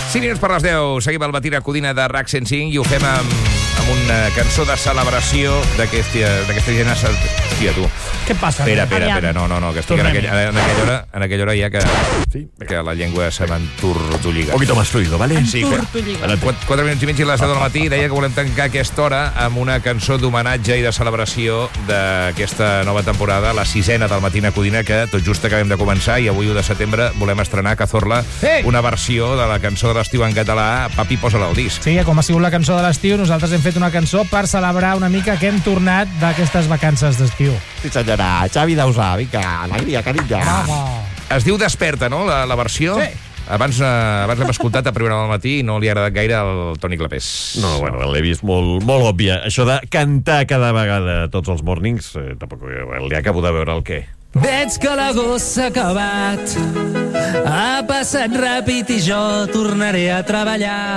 5 minuts per les 10. Seguim al Matina Codina de RAC 105 i ho fem amb una cançó de celebració d'aquesta gent. Hòstia, tu. Què passa? Espera. No, que estic en aquella hora ja que la llengua se m'entortolliga. Un poquito más fluido, ¿vale? Sí, 4 minuts i mig i les 10 del matí. Deia que volem tancar aquesta hora amb una cançó d'homenatge i de celebració d'aquesta nova temporada, la 6ª del Matina Codina, que tot just acabem de començar, i avui, 1 de setembre, volem estrenar a Cazorla una versió de la cançó de l'estiu en català, Papi, posa-la al disc. Sí, com ha sigut la cançó de l'estiu, nosaltres hem fet una cançó per celebrar una mica que hem tornat d'aquestes vacances d'estiu. Sí, senyora. Xavi Dausà, vinga, alegria, carinja. Es diu Desperta, no?, la versió? Sí. Abans l'hem escoltat a primera hora del matí i no li ha agradat gaire al Toni Clapés. No, bueno, l'he vist molt òbvia. Això de cantar cada vegada tots els mornings, tampoc li acabo de veure el què. Veig que l'agost s'ha acabat, ha passat ràpid i jo tornaré a treballar.